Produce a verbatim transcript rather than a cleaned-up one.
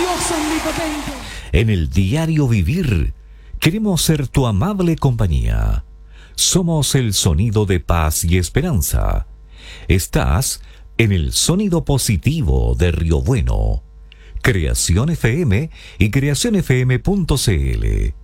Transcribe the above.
Dios omnipotente. En el diario vivir, queremos ser tu amable compañía. Somos el sonido de paz y esperanza. Estás en el sonido positivo de Río Bueno. Creación F M y creación f m punto c l.